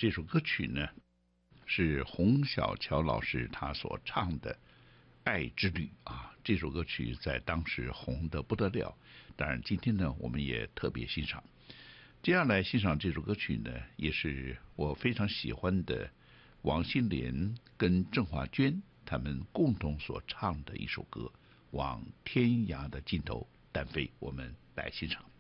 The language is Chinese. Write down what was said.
这首歌曲呢，是洪小乔老师他所唱的《爱之旅》啊。这首歌曲在当时红得不得了，当然今天呢，我们也特别欣赏。接下来欣赏这首歌曲呢，也是我非常喜欢的王心莲跟郑华娟他们共同所唱的一首歌《往天涯的尽头单飞》，我们来欣赏。